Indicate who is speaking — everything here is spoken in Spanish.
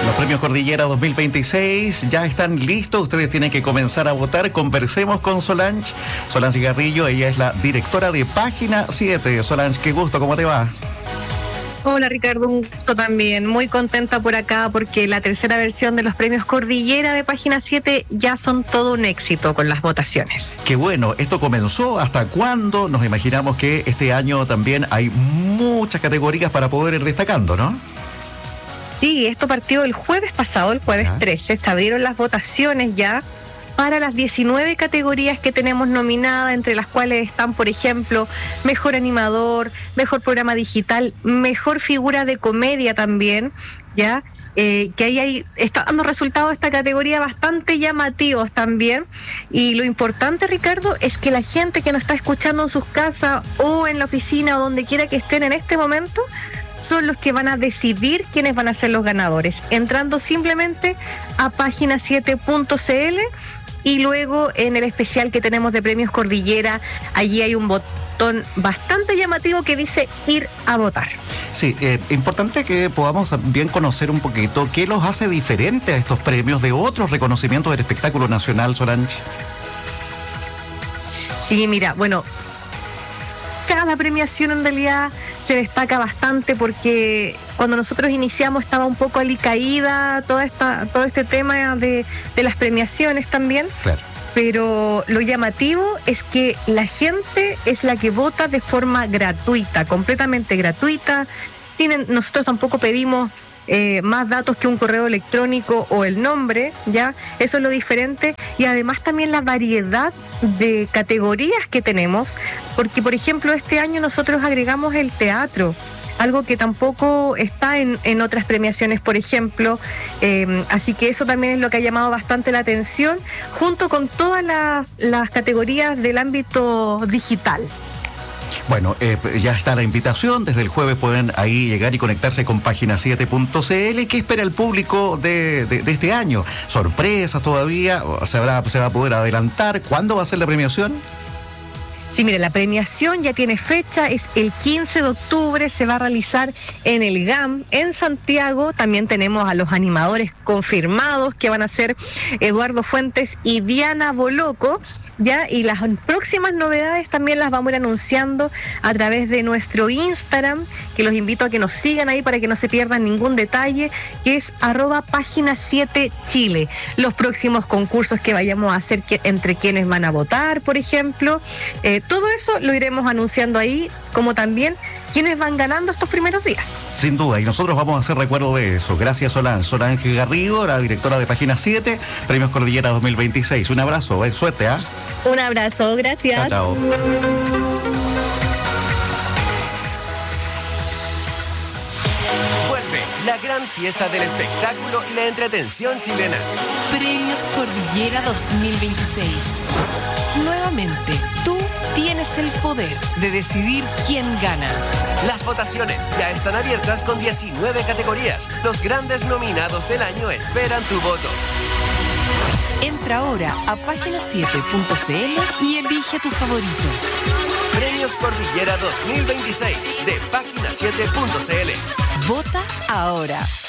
Speaker 1: Los premios Cordillera 2026 ya están listos. Ustedes tienen que comenzar a votar. Conversemos con Solange Garrillo. Ella es la directora de Página 7. Solange, qué gusto, ¿cómo te va?
Speaker 2: Hola Ricardo, un gusto también. Muy contenta por acá porque la tercera versión de los premios Cordillera de Página 7 ya son todo un éxito con las votaciones.
Speaker 1: Qué bueno, ¿esto comenzó? ¿Hasta cuándo? Nos imaginamos que este año también hay muchas categorías para poder ir destacando, ¿no?
Speaker 2: Sí, esto partió el jueves pasado, el jueves 13. Se abrieron las votaciones ya para las 19 categorías que tenemos nominadas, entre las cuales están, por ejemplo, Mejor Animador, Mejor Programa Digital, Mejor Figura de Comedia también, ¿ya? Que ahí está dando resultados esta categoría bastante llamativos también. Y lo importante, Ricardo, es que la gente que nos está escuchando en sus casas o en la oficina o donde quiera que estén en este momento, son los que van a decidir quiénes van a ser los ganadores, entrando simplemente a página7.cl y luego en el especial que tenemos de Premios Cordillera, allí hay un botón bastante llamativo que dice ir a votar.
Speaker 1: Sí, importante que podamos bien conocer un poquito qué los hace diferentes a estos premios de otros reconocimientos del espectáculo nacional, Solange.
Speaker 2: Sí, mira, bueno, cada premiación en realidad se destaca bastante porque cuando nosotros iniciamos estaba un poco alicaída todo este tema de las premiaciones también. Claro. Pero lo llamativo es que la gente es la que vota de forma gratuita, completamente gratuita. Nosotros tampoco pedimos más datos que un correo electrónico o el nombre, ¿ya? Eso es lo diferente. Y además también la variedad de categorías que tenemos, porque por ejemplo este año nosotros agregamos el teatro, algo que tampoco está en otras premiaciones, por ejemplo, así que eso también es lo que ha llamado bastante la atención, junto con todas las categorías del ámbito digital.
Speaker 1: Bueno, ya está la invitación, desde el jueves pueden ahí llegar y conectarse con página7.cl. ¿Qué espera el público de este año? ¿Sorpresas todavía? ¿Se va a poder adelantar? ¿Cuándo va a ser la premiación?
Speaker 2: Sí, mire, la premiación ya tiene fecha, es el 15 de octubre, se va a realizar en el GAM, en Santiago. También tenemos a los animadores confirmados, que van a ser Eduardo Fuentes y Diana Boloco, ¿ya? Y las próximas novedades también las vamos a ir anunciando a través de nuestro Instagram, que los invito a que nos sigan ahí para que no se pierdan ningún detalle, que es @página7chile. Los próximos concursos que vayamos a hacer entre quienes van a votar, por ejemplo, todo eso lo iremos anunciando ahí, como también quienes van ganando estos primeros días.
Speaker 1: Sin duda, y nosotros vamos a hacer recuerdo de eso. Gracias, Solange Garrido, la directora de Página 7, Premios Cordillera 2026. Un abrazo, suerte, ¿ah?
Speaker 2: Un abrazo, gracias.
Speaker 1: Chao.
Speaker 3: Vuelve la gran fiesta del espectáculo y la entretención chilena.
Speaker 4: Premios Cordillera 2026. Nuevamente, tú tienes el poder de decidir quién gana.
Speaker 3: Las votaciones ya están abiertas con 19 categorías. Los grandes nominados del año esperan tu voto.
Speaker 4: Entra ahora a página7.cl y elige tus favoritos.
Speaker 3: Premios Cordillera 2026 de página7.cl.
Speaker 4: Vota ahora.